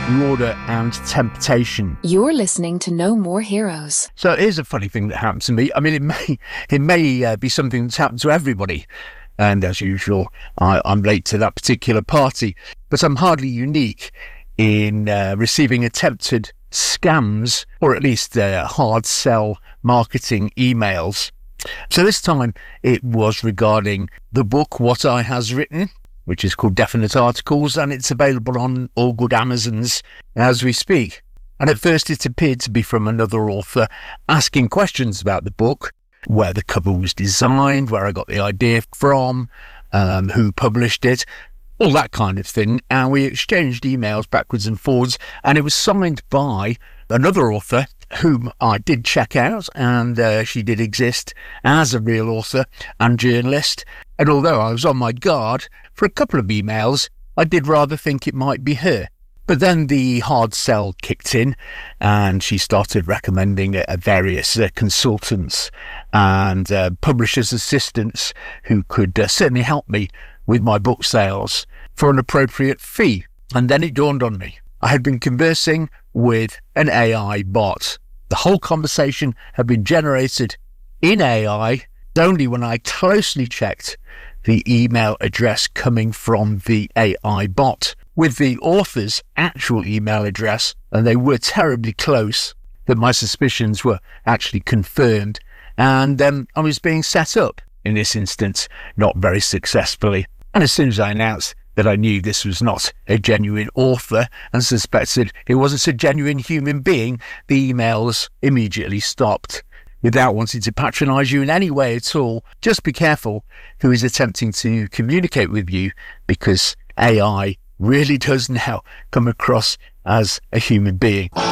Lauder and Temptation. You're listening to No More Heroes. So here's a funny thing that happened to me. I mean, it may be something that's happened to everybody. And as usual, I'm late to that particular party. But I'm hardly unique in receiving attempted scams, or at least hard sell marketing emails. So this time it was regarding the book What I Has Written, which is called Definite Articles, and it's available on all good Amazons as we speak. And at first it appeared to be from another author asking questions about the book, where the cover was designed, where I got the idea from, who published it, all that kind of thing. And we exchanged emails backwards and forwards, and it was signed by another author whom I did check out, and she did exist as a real author and journalist. And although I was on my guard for a couple of emails, I did rather think it might be her. But then the hard sell kicked in, and she started recommending various consultants and publishers' assistants who could certainly help me with my book sales for an appropriate fee. And then it dawned on me. I had been conversing with an AI bot. The whole conversation had been generated in AI. Only when I closely checked the email address coming from the AI bot with the author's actual email address, and they were terribly close, that my suspicions were actually confirmed, and I was being set up, in this instance, not very successfully. And as soon as I announced that I knew this was not a genuine author and suspected it wasn't a genuine human being, the emails immediately stopped. Without wanting to patronise you in any way at all, just be careful who is attempting to communicate with you, because AI really does now come across as a human being.